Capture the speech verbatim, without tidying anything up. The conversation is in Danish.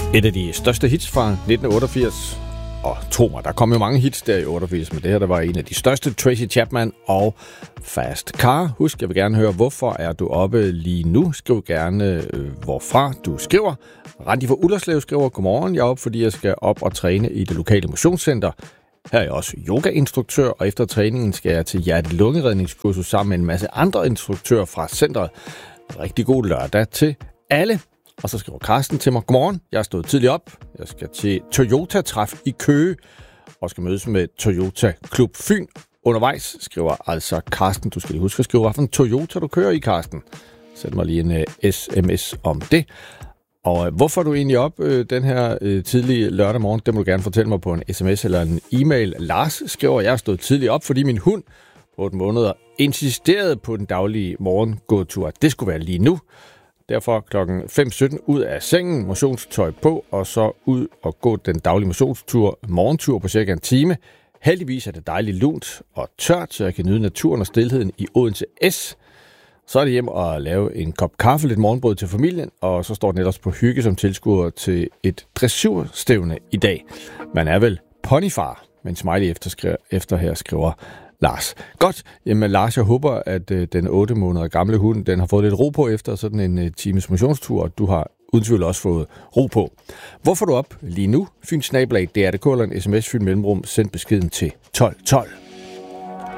Et af de største hits fra nitten otteogfirs. Og tro mig, der kom jo mange hits der i otteogfirs, men det her der var en af de største, Tracy Chapman og Fast Car. Husk, jeg vil gerne høre, hvorfor er du oppe lige nu? Skriv gerne, øh, hvorfra du skriver. Randi fra Ullerslev skriver, godmorgen, jeg er oppe, fordi jeg skal op og træne i det lokale motionscenter. Her er jeg også yogainstruktør, og efter træningen skal jeg til hjerte-lungeredningskursus sammen med en masse andre instruktører fra centret. Rigtig god lørdag til alle. Og så skriver Karsten til mig, godmorgen, jeg er stået tidligt op. Jeg skal til Toyota-træf i Køge og skal mødes med Toyota Klub Fyn. Undervejs skriver altså Karsten, du skal lige huske at skrive, hvilken Toyota du kører i, Karsten. Send mig lige en uh, sms om det. Og uh, hvorfor er du egentlig op uh, den her uh, tidlige lørdag morgen? Det må du gerne fortælle mig på en sms eller en e-mail. Lars skriver, jeg er stået tidligt op, fordi min hund på otte måneder insisterede på den daglige morgengåtur. Det skulle være lige nu. Derfor klokken fem sytten ud af sengen, motionstøj på, og så ud og gå den daglige motionstur, morgentur på cirka en time. Heldigvis er det dejligt lunt og tørt, så jeg kan nyde naturen og stilheden i Odense S. Så er det hjem og lave en kop kaffe, lidt morgenbrød til familien, og så står den ellers på hygge som tilskuer til et dressurstævne i dag. Man er vel ponyfar, men smiley efter, efter her skriver Lars. Godt. Jamen Lars, jeg håber, at øh, den otte måneder gamle hund, den har fået lidt ro på efter sådan en øh, times motionstur, og du har uden tvivl også fået ro på. Hvorfor er du op lige nu? Fyns Snablag, D R punktum D K eller en sms, Fyn Mellemrum, send beskeden til tolv tolv.